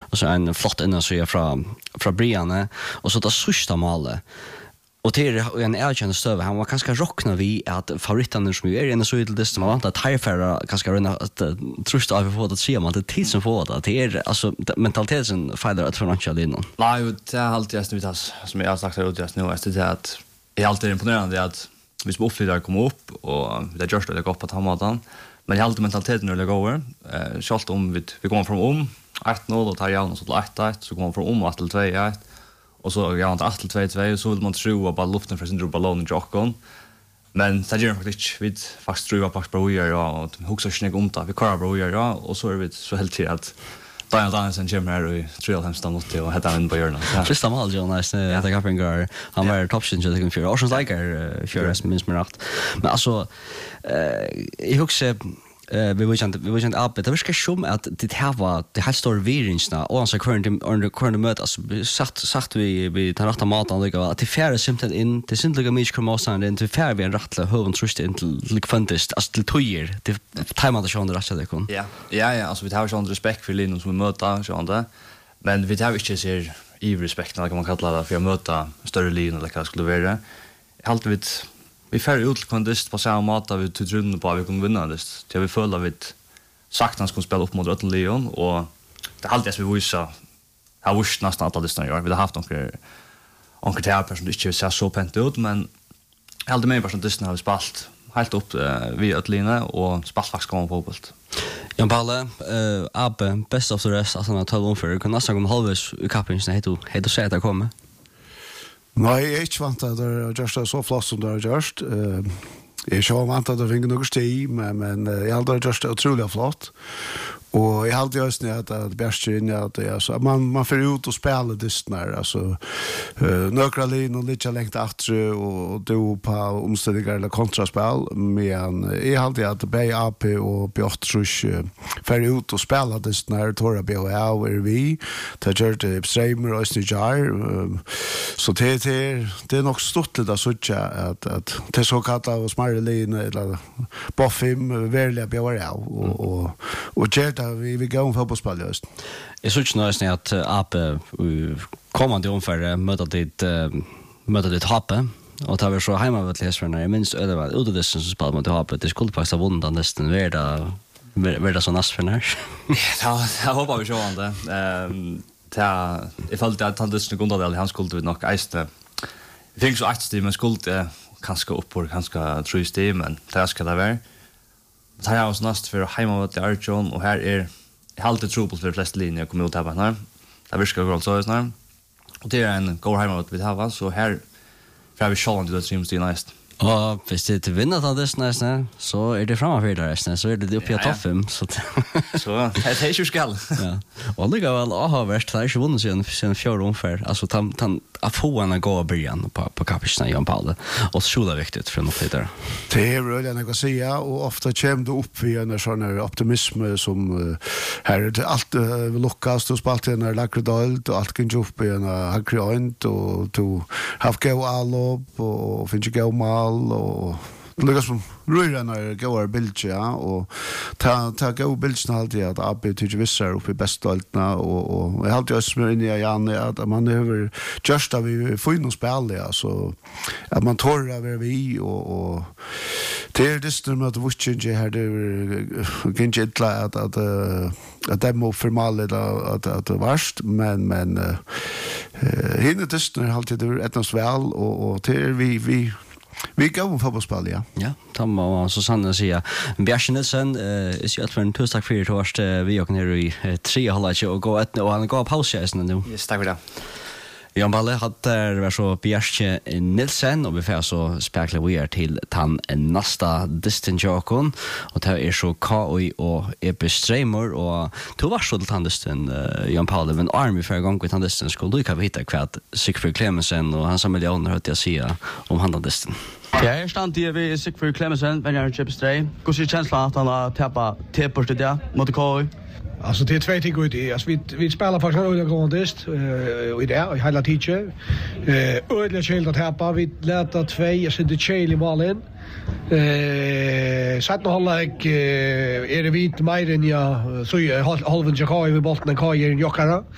och så en flott innan så från Brianne och så det sista målet. Och till en erkänd stöv han var ganska rockna vi att favoriterna som är en så lite som man att härfärra ganska rena att trust av för att se man det tid som får det är alltså mentaliteten faller att från ancha innan. Nej, det är alltid just vitas som jag har sagt här just nu är det att är alltid imponerande att vi som uppflyttare kommer upp och det görs det gott på tamatan men jag har alltid mentaliteten när det går självt om vi kommer från 1-0 och tar igen och så till 1-1 så kommer från 1 till 2-1 och så jag inte 8 till 2-2 så vill man tro att bara luften för sin drubbalon i jocken. Men det gör faktiskt vi faktiskt tror på bra och huxar snägg om det. Vi kör bra och så är vi så helt till att Daniel Danielsen kommer här och tror han stannar mot och heter han på hjörnan. Första mål Jonas heter Kapinger. Han var toppsyn så det kan för Oceans Liker för minst mer natt. Men alltså jag huxar vi var inte upp det var som att det här var det här står virringsna och så current möte alltså sagt vi tar rätta maten och att det färre simpelt in det syns lika mycket kromosan in till färre vi en rattla hövn trust in till fantast alltså till tojer det tajmar det sjön rätt det kon. Ja, alltså vi har sån respekt för Linus som vi möter så andra. Men vi har inte ser i respekt när kan man kalla det för att möta större linjer eller vad skulle vara. Alltid vi färre utkondist på samma mat vi tog runden på att vi kunde vinna det. Till vi följde att vi sagt han skulle spela upp mot Rötten Leon och det är alltid vi visar har visst nästan alla listan gör. Vi har haft några teater som inte ser så pent ut men alltid med person listan har vi spalt helt upp vid Ötline och spalt faktiskt kommer på fotbollt. Jan Palle, Abbe, best of the rest, alltså när 12 för kan nästan komma halvvägs i kappen heter så att det kommer. Nej, jag är inte vant att det är just så flott som det är just. Jag är inte vant att det finns något steg, men jag har det just otroligt flott. Och jag hade just att det bästa in att det alltså man får ut och spela distnar alltså några linjer lite längt efter och då på omständiga eller kontraspel men jag hade att BAP och Björtrus får ut och spela distnar Torra BOA vi det gör det Streamer och Snijar så det är nog stort lite så att det så kalla och smarta linjer eller Boffim verkliga BOA och vi går om fotbollsspel just. Jag såg nästan att AP kommande omfärd möter det Happe och det var så hemma vid läsarna jag minns det var ute det som spelade mot Happe det skulle faktiskt ha vunnit nästan värda så näst för när. Ja, jag hoppas vi så ändå. Jag falt att han det skulle gå han skulle vi nog ästa. Jag tänker så att Steven skulle kanske upp på kanske tror Steven men det ska det vara. Så här oss näst för hemma mot Archon och här är alltid tro på för de flesta linjer kommer ut här på här. Det viskar gå så snart. Och det är en går hemma mot vi har så här för vi ska inte det streams det näst. Och hvis det till vinner av det nästan så är det framför där resten så är det uppe i topp 5 så så det är ju skall. Ja. Och det går väl ha värst där så vunnit sen fjärde omfär alltså han att få en gå början på kapitlen Jan Paul och så är viktigt för något där. Det är väl jag kan säga och ofta kommer det upp vi en sån optimism som här det allt luckas och spalt när Lakredalt och allt kan ju upp i en aggrent och to have go all up och finns ju gå mal och lukas som rörarna går bilja och ta gå bilden alltid att AB till vissar upp i bästdaltna och jag har alltid smör in i Janne att man över just att vi får in och spela alltså att man torrar över vi och det är det som att watching här det kan inte att demo formalet att värst men hinner det är alltid det ettans väl och det är vi går om fotbollsspel, ja. Ja, Tom och Susanne säger Björn Nilsson är ju att för en tusen tack för det först vi och ner i 3,5 och gå ett och han går paus nu. Yes, tack för det. Jan Balle hade var så Björn Nilsson och vi får så spekla vi till tan nästa distanjakon och det är så KI och EP Streamer och två var så till tandisten Jan Paul men Army för gång med tandisten skulle du kan hitta kvad Sigfrid Clemensen och hans miljoner hörde jag säga om handlisten. Ja, jag stand i vid Sigfrid Clemensen när jag köpte stray. Hur ser känslan att han har tappat T-post det mot KI? Alltså det är två ting ut i. Alltså vi spelar faktiskt en grundist i det i hela tiden. Ödla skilt att hapa vi lätta två jag sitter chill i ballen. Satt nog hålla är det vit mer än jag så halven jag har i bollen kan ju jocka.